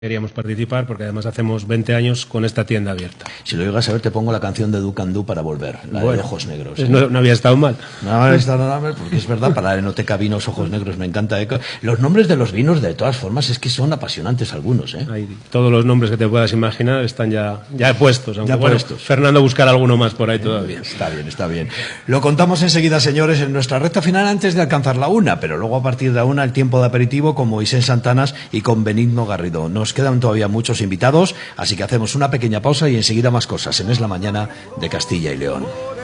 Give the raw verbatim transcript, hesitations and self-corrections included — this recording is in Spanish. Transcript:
Queríamos participar porque además hacemos veinte años con esta tienda abierta. Si lo llegas a ver, te pongo la canción de Ducandú para volver, la bueno, de Ojos Negros. ¿eh? No, no había estado mal. No había estado nada mal, porque es verdad, para la Enoteca Vinos Ojos Negros me encanta. ¿eh? Los nombres de los vinos, de todas formas, es que son apasionantes algunos. ¿eh? Hay todos los nombres que te puedas imaginar están ya, ya puestos. Aunque, ya bueno, puestos. Fernando buscará alguno más por ahí todavía. Eh, está bien, está bien. Lo contamos enseguida, señores, en nuestra recta final antes de alcanzar la una, pero luego a partir de la una el tiempo de aperitivo con Moisés Santanas y con Benigno Garrido. Nos quedan todavía muchos invitados, así que hacemos una pequeña pausa y enseguida más cosas en Es la Mañana de Castilla y León.